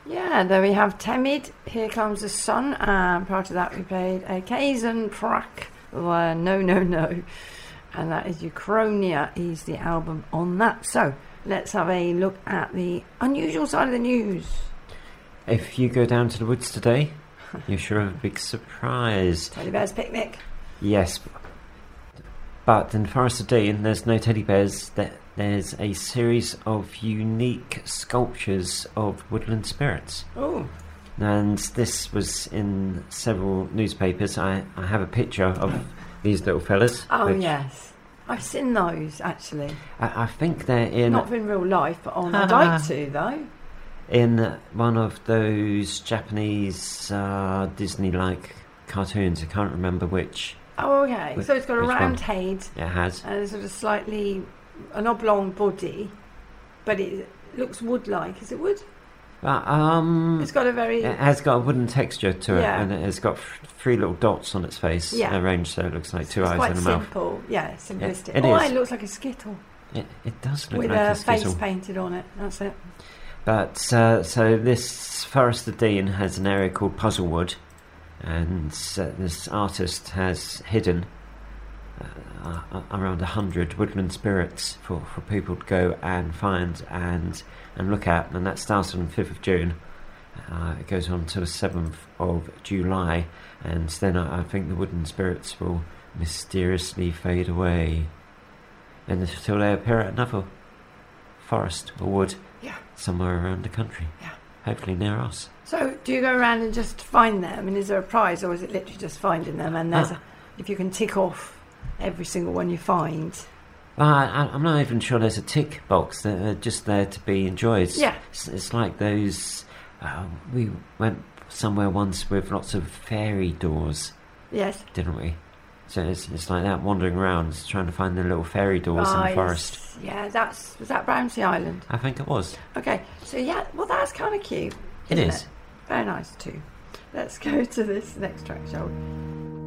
Yeah, there we have Temid, Here Comes the Sun, and prior to that we played a Kaizen Prak, No No No, and that is Uchronia is the album on that. So let's have a look at the unusual side of the news. If you go down to the woods today, you're sure of a big surprise. Teddy Bear's Picnic. Yes, but in Forest of Dean there's no teddy bears. There's a series of unique sculptures of woodland spirits. Oh. And this was in several newspapers. I have a picture of these little fellas. Oh, yes. I've seen those, actually. I think they're in... Not in real life, but on... I'd like to, though. In one of those Japanese Disney-like cartoons. I can't remember which. Oh, okay. So it's got a round head. It has. And sort of slightly... an oblong body, but it looks wood-like. Is it wood? It's got a very... It has got a wooden texture to it, Yeah. and it has got three little dots on its face, arranged so it looks like two eyes and a mouth. It's quite simple, yeah, simplistic. It is. It looks like a skittle. It does look with like a a skittle. face painted on it, that's it. But, so this Forest of Dean has an area called Puzzlewood, and this artist has hidden around 100 woodland spirits for people to go and find and look at, and that starts on the 5th of June. It goes on to the 7th of July, and then I think the woodland spirits will mysteriously fade away until they appear at another forest or wood somewhere around the country, hopefully near us. So do you go around and just find them, and is there a prize, or is it literally just finding them and there's if you can tick off every single one you find? I'm not even sure there's a tick box. They're just there to be enjoyed. Yeah. It's like those... we went somewhere once with lots of fairy doors. Yes. Didn't we? So it's like that, wandering around, trying to find the little fairy doors in the forest. Yeah, was that Brownsea Island? I think it was. Okay, so yeah, well that's kind of cute. It is. Very nice too. Let's go to this next track, shall we?